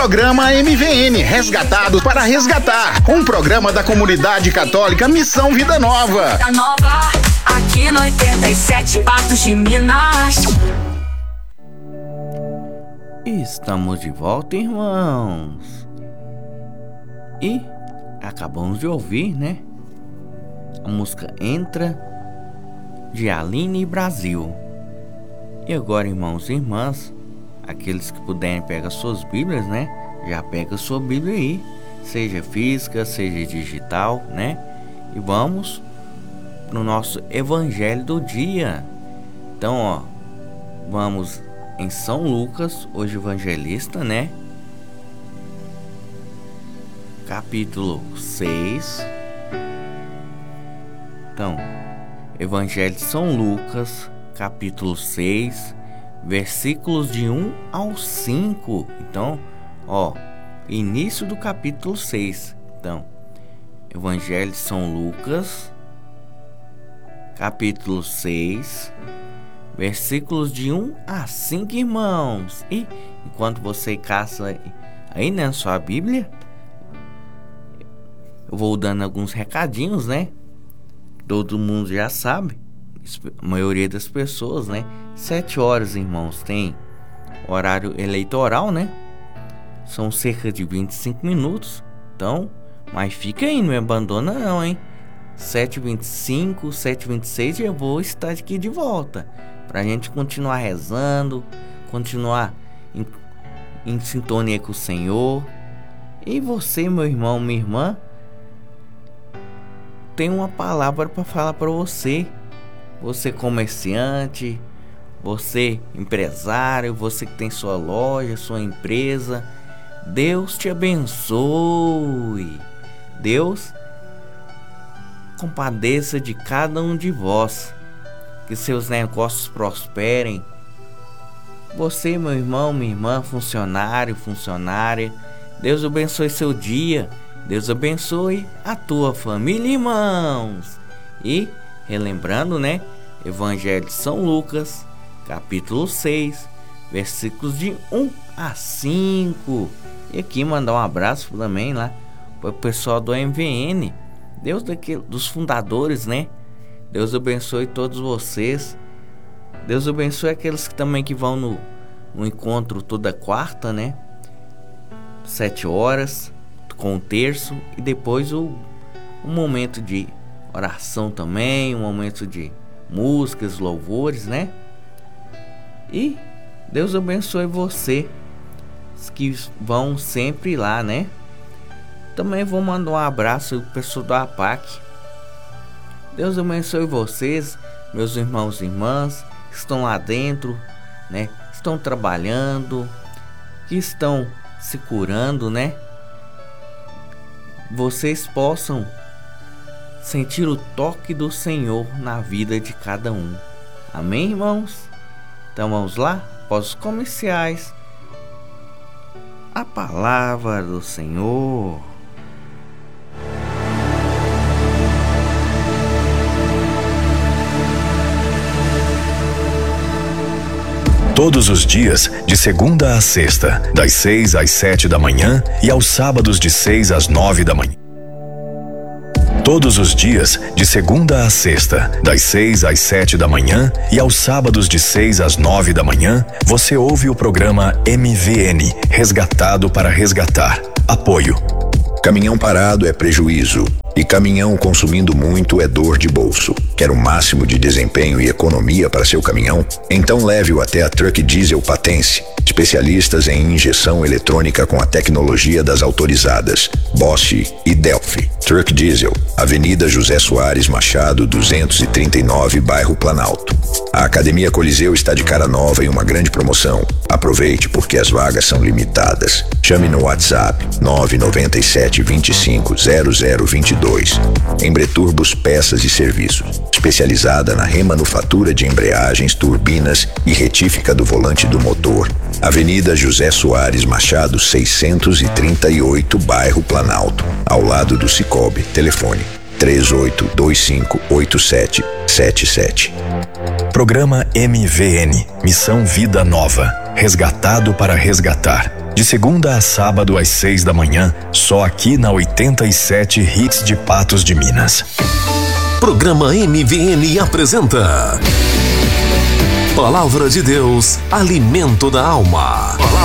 Programa MVN, Resgatados para Resgatar, um programa da comunidade católica Missão Vida Nova. Vida Nova, aqui no 87, Patos de Minas. Estamos de volta, irmãos. E acabamos de ouvir, né? A música Entra, de Aline Brasil. E agora, irmãos e irmãs, aqueles que puderem pegar suas Bíblias, né? Já pega sua Bíblia aí, seja física, seja digital, né? E vamos pro nosso Evangelho do dia. Então, ó, vamos em São Lucas, hoje evangelista, né? Capítulo 6. Então, Evangelho de São Lucas, capítulo 6, versículos de 1 ao 5. Então, ó, início do capítulo 6. Então, Evangelho de São Lucas, capítulo 6, versículos de 1 a 5, irmãos. E enquanto você caça aí na sua Bíblia, eu vou dando alguns recadinhos, né? Todo mundo já sabe, a maioria das pessoas, né? 7 horas, irmãos, tem horário eleitoral, né? São cerca de 25 minutos. Então, mas fica aí, não me abandona não, hein? 7h25, 7h26 eu vou estar aqui de volta, pra gente continuar rezando, continuar em sintonia com o Senhor. E você, meu irmão, minha irmã, tem uma palavra para falar para você. Você comerciante, você empresário, você que tem sua loja, sua empresa, Deus te abençoe. Deus compadeça de cada um de vós, que seus negócios prosperem. Você, meu irmão, minha irmã, funcionário, funcionária, Deus abençoe seu dia. Deus abençoe a tua família, irmãos. E, relembrando, né? Evangelho de São Lucas, capítulo 6, versículos de 1 a 5. E aqui mandar um abraço também lá para o pessoal do MVN. Deus dos fundadores, né? Deus abençoe todos vocês. Deus abençoe aqueles que também que vão no encontro toda quarta, né? 7 horas. Com o terço e depois um momento de oração também, um momento de músicas, louvores, né? E Deus abençoe você que vão sempre lá, né? Também vou mandar um abraço pro pessoal da APAC. Deus abençoe vocês, meus irmãos e irmãs que estão lá dentro, né? Estão trabalhando, que estão se curando, né? Vocês possam sentir o toque do Senhor na vida de cada um. Amém, irmãos? Então vamos lá, após os comerciais, a palavra do Senhor. Todos os dias, de segunda a sexta, das 6 às 7 da manhã e aos sábados de 6 às 9 da manhã. Todos os dias, de segunda a sexta, das 6 às 7 da manhã e aos sábados de 6 às 9 da manhã, você ouve o programa MVN, Resgatado para Resgatar. Apoio. Caminhão parado é prejuízo e caminhão consumindo muito é dor de bolso. Quer o máximo de desempenho e economia para seu caminhão? Então leve-o até a Truck Diesel Patense, especialistas em injeção eletrônica com a tecnologia das autorizadas Bosch e Delphi. Truck Diesel, Avenida José Soares Machado, 239, bairro Planalto. A Academia Coliseu está de cara nova em uma grande promoção. Aproveite porque as vagas são limitadas. Chame no WhatsApp 997 25 0022. Embreturbos Peças e Serviços, especializada na remanufatura de embreagens, turbinas e retífica do volante do motor. Avenida José Soares Machado, 638, bairro Planalto, ao lado do Cicobi. Telefone 38258777. Programa MVN, Missão Vida Nova, Resgatado para Resgatar. De segunda a sábado às 6 da manhã, só aqui na 87 Hits de Patos de Minas. Programa MVM apresenta Palavra de Deus, alimento da alma.